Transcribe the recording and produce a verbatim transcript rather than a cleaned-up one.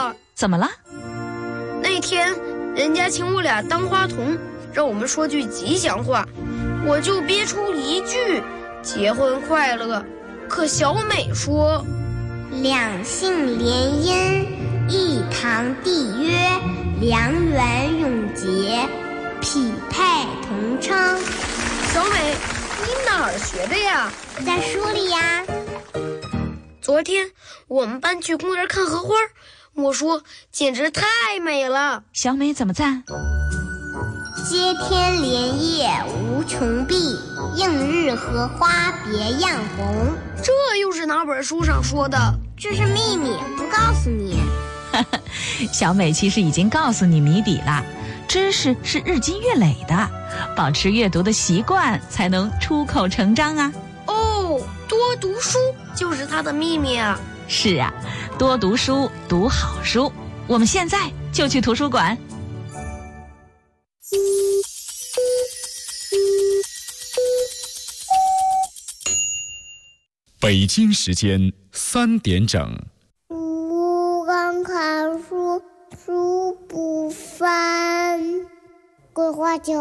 了。 怎么了？ 那天人家请我俩当花童，让我们说句吉祥话，我就憋出一句结婚快乐。可小美说， 两姓联姻，一堂缔约，良缘永结，匹配同称。 小美，你哪儿学的呀？ 在书里呀。 昨天我们班去公园看荷花，我说简直太美了。 小美怎么赞？ 接天莲叶无穷碧，映日荷花别样红。 这又是哪本书上说的？ 这是秘密，不告诉你。 小美其实已经告诉你谜底了，知识是日积月累的，保持阅读的习惯才能出口成章啊。 哦，多读书就是它的秘密啊。 是啊，多读书，读好书。我们现在就去图书馆。 北京时间三点整。 吾刚看书，书不翻。桂花酒